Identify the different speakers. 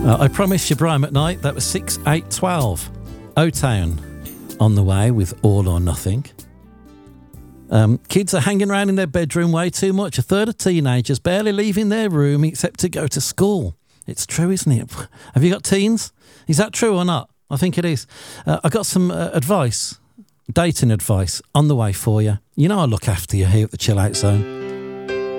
Speaker 1: I promised you Brian McKnight. That was 6, 8, 12. O-Town on the way with All or Nothing. Kids are hanging around in their bedroom way too much. A third of teenagers barely leaving their room except to go to school. It's true, isn't it? Have you got teens? Is that true or not? I think it is. I got some advice, dating advice, on the way for you. You know I look after you here at the Chill Out Zone.